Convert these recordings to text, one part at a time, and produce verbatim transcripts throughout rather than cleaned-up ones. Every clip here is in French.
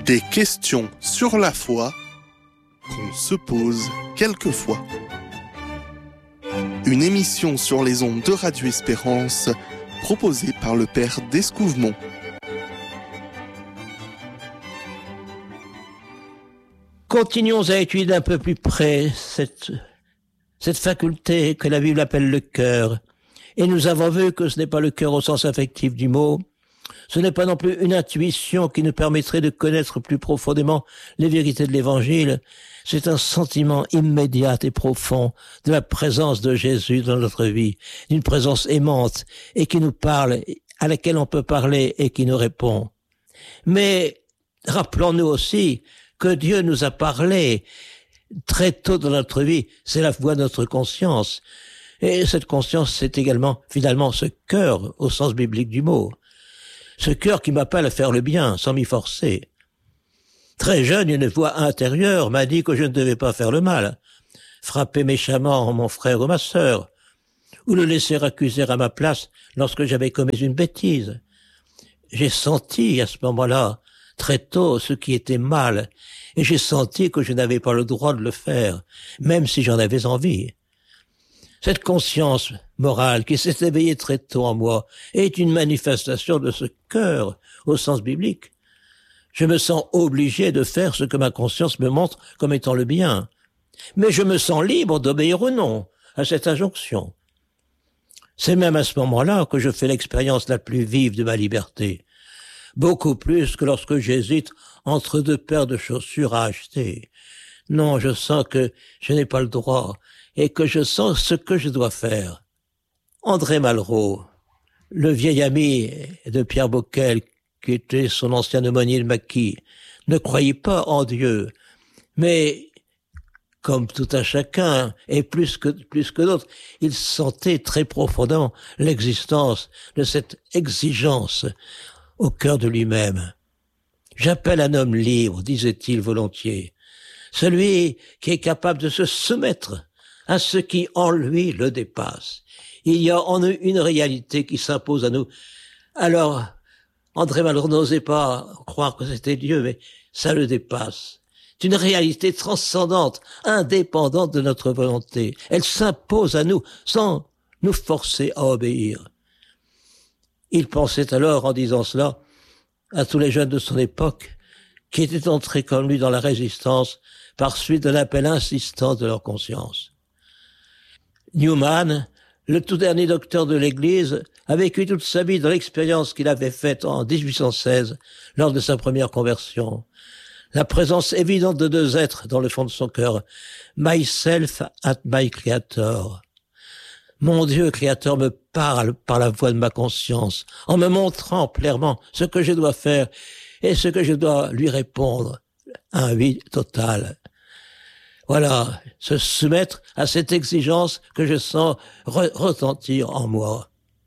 Des questions sur la foi qu'on se pose quelquefois. Une émission sur les ondes de Radio Espérance proposée par le Père d'Escouvemont. Continuons à étudier d'un peu plus près cette, cette faculté que la Bible appelle le cœur. Et nous avons vu que ce n'est pas le cœur au sens affectif du mot. Ce n'est pas non plus une intuition qui nous permettrait de connaître plus profondément les vérités de l'Évangile. C'est un sentiment immédiat et profond de la présence de Jésus dans notre vie, d'une présence aimante et qui nous parle, à laquelle on peut parler et qui nous répond. Mais rappelons-nous aussi que Dieu nous a parlé très tôt dans notre vie. C'est la voix de notre conscience. Et cette conscience, c'est également, finalement, ce cœur au sens biblique du mot. Ce cœur qui m'appelle à faire le bien, sans m'y forcer. Très jeune, une voix intérieure m'a dit que je ne devais pas faire le mal, frapper méchamment mon frère ou ma sœur, ou le laisser accuser à ma place lorsque j'avais commis une bêtise. J'ai senti à ce moment-là, très tôt, ce qui était mal, et j'ai senti que je n'avais pas le droit de le faire, même si j'en avais envie. Cette conscience morale qui s'est éveillée très tôt en moi est une manifestation de ce cœur au sens biblique. Je me sens obligé de faire ce que ma conscience me montre comme étant le bien. Mais je me sens libre d'obéir ou non à cette injonction. C'est même à ce moment-là que je fais l'expérience la plus vive de ma liberté. Beaucoup plus que lorsque j'hésite entre deux paires de chaussures à acheter. Non, je sens que je n'ai pas le droit et que je sens ce que je dois faire. André Malraux, le vieil ami de Pierre Boquel, qui était son ancien aumônier de Maquis, ne croyait pas en Dieu, mais comme tout un chacun, et plus que, plus que d'autres, il sentait très profondément l'existence de cette exigence au cœur de lui-même. J'appelle un homme libre, disait-il volontiers, celui qui est capable de se soumettre à ce qui en lui le dépasse. Il y a en nous une réalité qui s'impose à nous. Alors, André Malraux n'osait pas croire que c'était Dieu, mais ça le dépasse. C'est une réalité transcendante, indépendante de notre volonté. Elle s'impose à nous sans nous forcer à obéir. Il pensait alors, en disant cela, à tous les jeunes de son époque qui étaient entrés comme lui dans la résistance par suite de l'appel insistant de leur conscience. Newman, le tout dernier docteur de l'Église, a vécu toute sa vie dans l'expérience qu'il avait faite en dix-huit cent seize, lors de sa première conversion. La présence évidente de deux êtres dans le fond de son cœur. Myself at my Creator. Mon Dieu créateur me parle par la voix de ma conscience, en me montrant clairement ce que je dois faire et ce que je dois lui répondre. Un oui total. Voilà, se soumettre à cette exigence que je sens re- retentir en moi.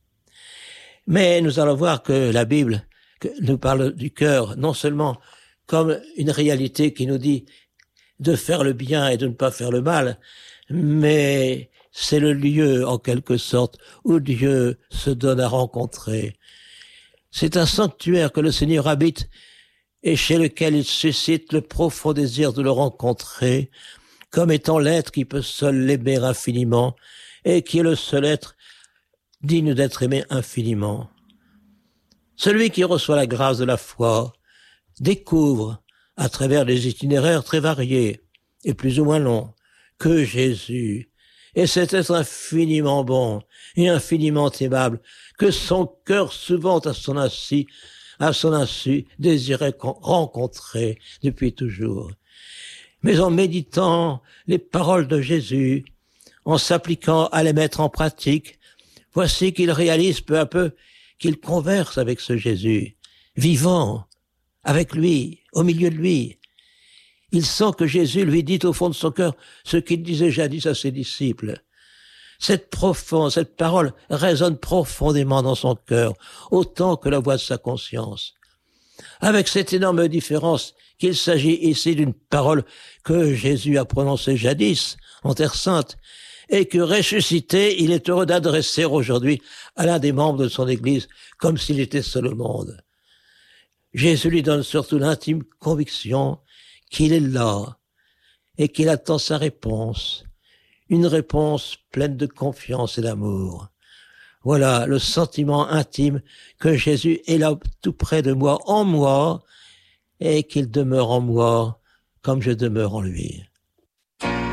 Mais nous allons voir que la Bible que nous parle du cœur, non seulement comme une réalité qui nous dit de faire le bien et de ne pas faire le mal, mais c'est le lieu, en quelque sorte, où Dieu se donne à rencontrer. C'est un sanctuaire que le Seigneur habite et chez lequel il suscite le profond désir de le rencontrer, comme étant l'être qui peut seul l'aimer infiniment et qui est le seul être digne d'être aimé infiniment. Celui qui reçoit la grâce de la foi découvre, à travers des itinéraires très variés et plus ou moins longs, que Jésus est cet être infiniment bon et infiniment aimable que son cœur souvent à son insu, à son insu désirait rencontrer depuis toujours. Mais en méditant les paroles de Jésus, en s'appliquant à les mettre en pratique, voici qu'il réalise peu à peu qu'il converse avec ce Jésus, vivant, avec lui, au milieu de lui. Il sent que Jésus lui dit au fond de son cœur ce qu'il disait jadis à ses disciples. Cette profonde, cette parole résonne profondément dans son cœur, autant que la voix de sa conscience. Avec cette énorme différence qu'il s'agit ici d'une parole que Jésus a prononcée jadis en Terre Sainte et que ressuscité, il est heureux d'adresser aujourd'hui à l'un des membres de son Église comme s'il était seul au monde. Jésus lui donne surtout l'intime conviction qu'il est là et qu'il attend sa réponse, une réponse pleine de confiance et d'amour. Voilà le sentiment intime que Jésus est là tout près de moi, en moi, et qu'il demeure en moi comme je demeure en lui.